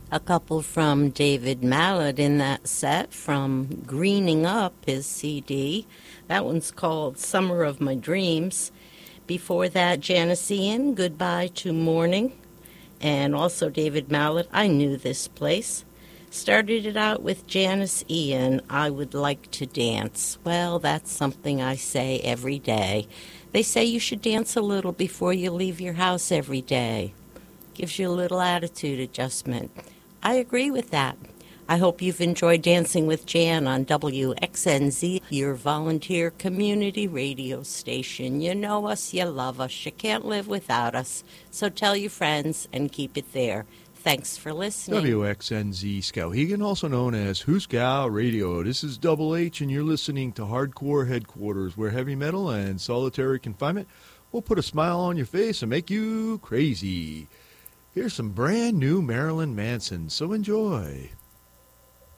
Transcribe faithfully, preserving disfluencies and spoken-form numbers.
A couple from David Mallet in that set from Greening Up, his C D. That one's called Summer of My Dreams. Before that, Janice Ian, Goodbye to Morning. And also David Mallet, I Knew This Place. Started it out with Janice Ian, I Would Like to Dance. Well, that's something I say every day. They say you should dance a little before you leave your house every day. Gives you a little attitude adjustment. I agree with that. I hope you've enjoyed Dancing with Jan on W X N Z, your volunteer community radio station. You know us, you love us, you can't live without us. So tell your friends and keep it there. Thanks for listening. W X N Z Skowhegan, also known as Huskow Radio. This is Double H, and you're listening to Hardcore Headquarters, where heavy metal and solitary confinement will put a smile on your face and make you crazy. Here's some brand new Marilyn Manson, so enjoy.